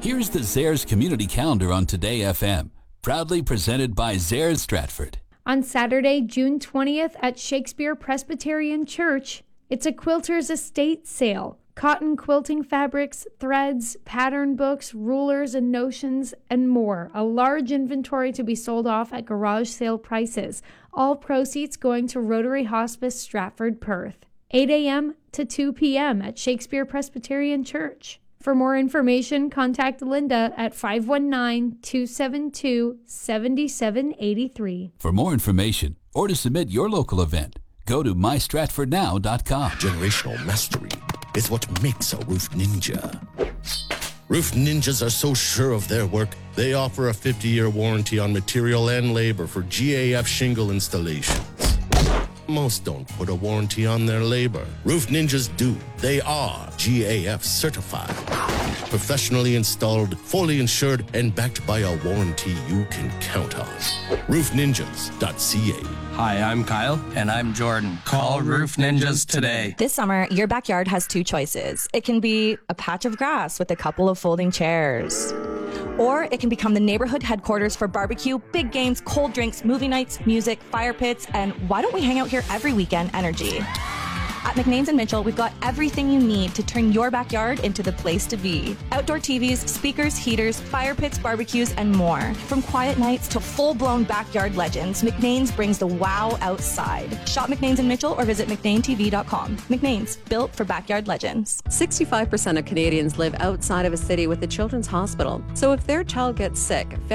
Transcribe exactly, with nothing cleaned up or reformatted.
Here's the Zehrs Community Calendar on Today F M, proudly presented by Zehrs Stratford. On Saturday, June twentieth at Shakespeare Presbyterian Church, it's a quilter's estate sale. Cotton quilting fabrics, threads, pattern books, rulers and notions, and more. A large inventory to be sold off at garage sale prices. All proceeds going to Rotary Hospice Stratford, Perth. eight a.m. to two p.m. at Shakespeare Presbyterian Church. For more information, contact Linda at five one nine, two seven two, seven seven eight three. For more information or to submit your local event, go to my stratford now dot com. Generational mastery is what makes a roof ninja. Roof ninjas are so sure of their work, they offer a fifty-year warranty on material and labor for G A F shingle installations. Most don't put a warranty on their labor. Roof ninjas do. They are G A F certified. Professionally installed, fully insured, and backed by a warranty you can count on. roof ninjas dot c a. Hi, I'm Kyle. And I'm Jordan. Call Roof Ninjas today. This summer, your backyard has two choices. It can be a patch of grass with a couple of folding chairs. Or it can become the neighborhood headquarters for barbecue, big games, cold drinks, movie nights, music, fire pits, and why don't we hang out here every weekend energy? At McNains and Mitchell, we've got everything you need to turn your backyard into the place to be. Outdoor T Vs, speakers, heaters, fire pits, barbecues, and more. From quiet nights to full-blown backyard legends, McNains brings the wow outside. Shop McNains and Mitchell or visit mcnain t v dot com. McNains, built for backyard legends. sixty-five percent of Canadians live outside of a city with a children's hospital. So if their child gets sick,